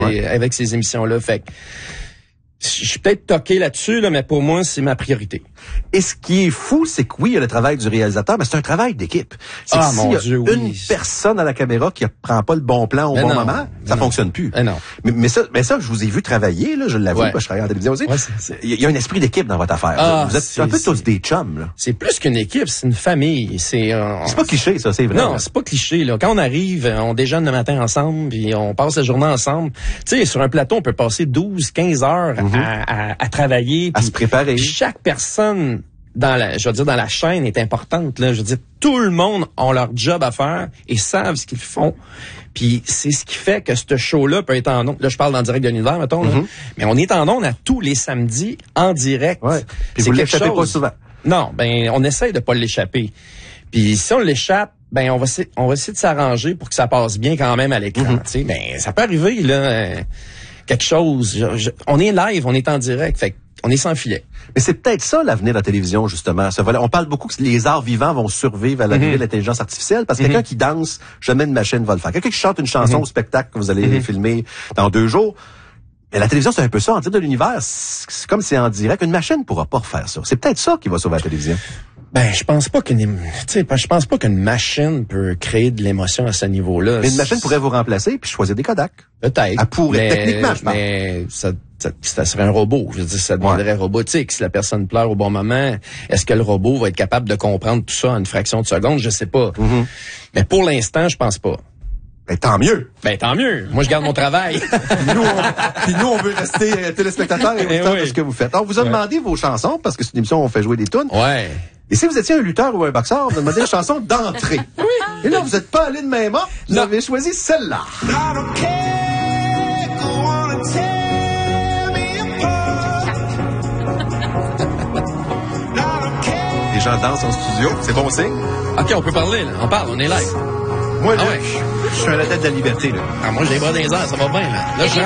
avec ces émissions-là. Fait que je suis peut-être toqué là-dessus, là, mais pour moi, c'est ma priorité. Et ce qui est fou, c'est que oui, il y a le travail du réalisateur, mais c'est un travail d'équipe. C'est que mon s'il y a Dieu, une personne à la caméra qui prend pas le bon plan au bon moment, ça fonctionne plus. Non. Mais ça, je vous ai vu travailler, là, je l'avoue, parce que je travaille en télévision aussi. Ouais, il y a un esprit d'équipe dans votre affaire. Vous êtes un peu tous des chums, là. C'est plus qu'une équipe, c'est une famille. C'est pas cliché, ça, c'est vrai. Non, c'est pas cliché, là. Quand on arrive, on déjeune le matin ensemble, puis on passe la journée ensemble. Tu sais, sur un plateau, on peut passer 12-15 heures à travailler. À se préparer. Chaque personne dans la chaîne est importante, là. Je veux dire, tout le monde a leur job à faire et savent ce qu'ils font. Puis c'est ce qui fait que ce show-là peut être en ondes. Là, je parle en direct de l'univers, mettons, là. Mais on est en ondes à tous les samedis en direct. Ouais. Puis vous l'échappez pas souvent. Non, on essaye de pas l'échapper. Puis si on l'échappe, on va essayer de s'arranger pour que ça passe bien quand même à l'écran. Tu sais, ça peut arriver, là, quelque chose. On est live, on est en direct, fait on est sans filet. Mais c'est peut-être ça l'avenir de la télévision, justement. On parle beaucoup que les arts vivants vont survivre à l'arrivée de l'intelligence artificielle, parce que quelqu'un qui danse, jamais une machine va le faire. Quelqu'un qui chante une chanson au spectacle que vous allez filmer dans 2 jours. Mais la télévision, c'est un peu ça. En direct de l'univers, c'est comme c'est en direct. Une machine ne pourra pas refaire ça. C'est peut-être ça qui va sauver la télévision. Je pense pas qu'une machine peut créer de l'émotion à ce niveau-là. Mais une machine pourrait vous remplacer puis choisir des Kodak. Peut-être. Elle pourrait, techniquement, je pense. Mais ça serait un robot. Je veux dire, ça deviendrait robotique. Si la personne pleure au bon moment, est-ce que le robot va être capable de comprendre tout ça en une fraction de seconde? Je sais pas. Mais pour l'instant, je pense pas. Ben, tant mieux. Tant mieux. Moi, je garde mon travail. Puis nous, on veut rester téléspectateurs et auditeurs de ce que vous faites. On vous a demandé vos chansons, parce que c'est une émission où on fait jouer des tunes. Ouais. Et si vous étiez un lutteur ou un boxeur, on vous a demandé une chanson d'entrée. Oui. Et là, vous n'êtes pas allé de même ordre. Vous avez choisi celle-là. Les gens dansent en studio. C'est bon signe? OK, on peut parler, là. On est live. Moi, là, je suis à la tête de la liberté, là. Moi, j'ai les bras dans les airs, ça va bien, là. Là, je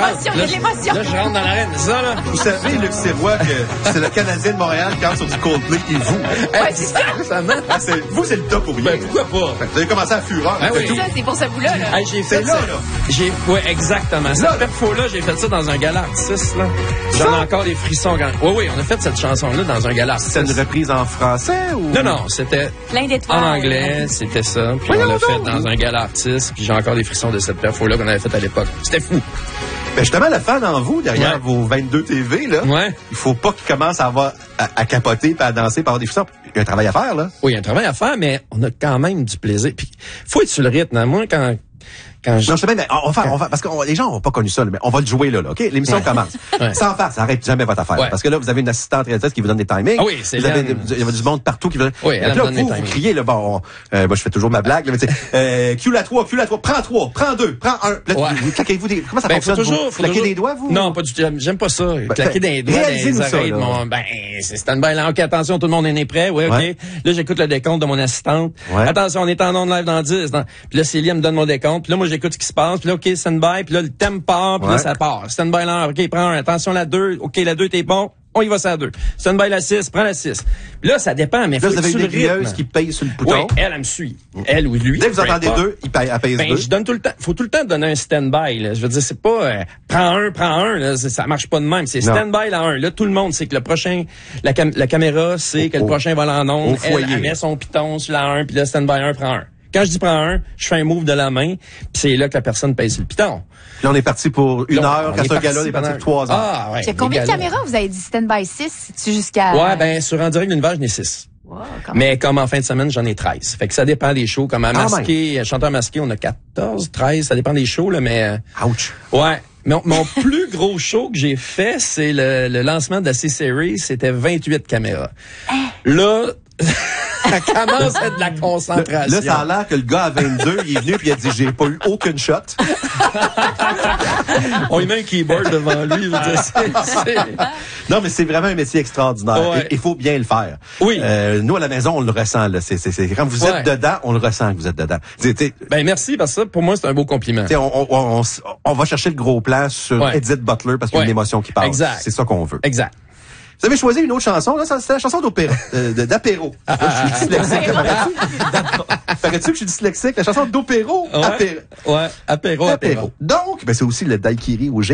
rentre dans l'arène, c'est ça, là? Vous savez, Luc Sirois, que c'est le Canadien de Montréal qui entre sur du Coldplay et vous. Ouais, c'est ça, ça marche. Vous, c'est le top pour rien. Pourquoi pas? Vous avez commencé à Fureur. Oui, ça, c'est pour ce bout-là, là. J'ai fait ça. Oui, exactement. Cette perfo-là, j'ai fait ça dans un gala artiste, là. J'en ai encore des frissons. Oui, on a fait cette chanson-là dans un gala artiste. C'est une reprise en français ou? Non, c'était plein d'étoiles. En anglais, c'était ça. Puis on l'a fait dans un gala artiste. Puis j'ai encore des frissons de cette perfo-là qu'on avait faite à l'époque. C'était fou. Ben justement, le fan en vous, derrière vos 22 TV, là, il faut pas qu'il commence à capoter et à danser par des frissons. Il y a un travail à faire, là. Oui, il y a un travail à faire, mais on a quand même du plaisir. Puis faut être sur le rythme. Moi, quand Non, je sais bien, mais on va, parce que les gens n'ont pas connu ça, mais on va le jouer là, OK? L'émission commence. Sans faire, ça arrête jamais votre affaire. Parce que là, vous avez une assistante réalisatrice qui vous donne des timings. Oui, c'est il y a du monde partout qui veut. Oui, elle là, vous criez, là, moi, je fais toujours ma blague, là, mais tu sais, Q la 3, prends 3, prends 2, prends 1. Là, vous claquez-vous des, comment ça fonctionne? Vous claquez des doigts, vous? Non, pas du tout. J'aime pas ça. Claquer des doigts dans les oreilles. C'est stand-by là. OK, attention, tout le monde est prêt. Oui, OK. Là, j'écoute le décompte de mon assistante. Attention, on est en onde live dans 10. Puis là, Célie, elle me donne mon décompte. Puis là, moi, j'écoute ce qui se passe. Puis là, OK, stand-by. Puis là, le thème part. Puis là, ça part. Stand-by là, OK, prends 1. Attention, la 2. OK, la 2, t'es bon. On y va sur la 2. Stand-by la 6. Prends la 6. Puis là, ça dépend, mais là, vous avez une grilleuse qui paye sur le bouton. Oui, elle me suit. Elle ou lui. Dès que vous entendez 2, elle pèse 2. Je donne tout le temps. Faut tout le temps donner un stand-by, là. Je veux dire, c'est pas, prends un, là. Ça marche pas de même. C'est stand-by la 1. Là, tout le monde sait que le prochain, la caméra sait que le prochain va en onde. Elle met son piton sur la 1, puis là, stand-by 1, prends 1. Quand je dis prends 1, je fais un move de la main, puis c'est là que la personne pèse sur le piton. Puis là, on est parti pour 1 heure. Quand c'est un gala, on est parti pour 3 heures. Ah, ouais. Combien de caméras vous avez dit stand-by 6? C'est-tu jusqu'à... Ouais, sur En direct de l'univers, j'en ai 6. Wow, mais comme en fin de semaine, j'en ai 13. Fait que ça dépend des shows. Comme à Masqué, Chanteur Masqué, on a 14, 13. Ça dépend des shows, là, mais... Ouch! Ouais. Mon plus gros show que j'ai fait, c'est le lancement de la C-Series. C'était 28 caméras. Là... Ça commence à être de la concentration. Là, ça a l'air que le gars à 22, il est venu puis il a dit, j'ai pas eu aucune shot. On lui met un keyboard devant lui. Non, mais c'est vraiment un métier extraordinaire. Ouais. Il faut bien le faire. Oui. Nous, à la maison, on le ressent, là. C'est quand vous êtes dedans, on le ressent que vous êtes dedans. Merci, parce que ça, pour moi, c'est un beau compliment. On va chercher le gros plan sur Edith Butler parce qu'il y a une émotion qui passe. Exact. C'est ça qu'on veut. Exact. Vous avez choisi une autre chanson, là, c'est la chanson d'opéra, d'apéro. Je suis dyslexique. Paraît-tu que je suis dyslexique? La chanson d'opéro? Ouais, apéro. Donc, c'est aussi le daiquiri au gin.